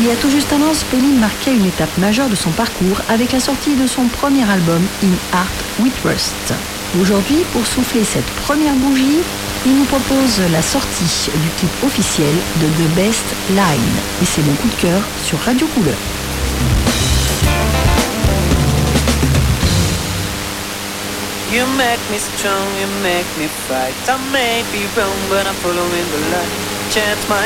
Il y a tout juste un an, Spelling marquait une étape majeure de son parcours avec la sortie de son premier album In Art with Rust. Aujourd'hui, pour souffler cette première bougie, il nous propose la sortie du clip officiel de The Best Line. Et c'est mon coup de cœur sur Radio Couleur. You make me strong, you make me fight. I may be wrong, but I'm following the light. Chance my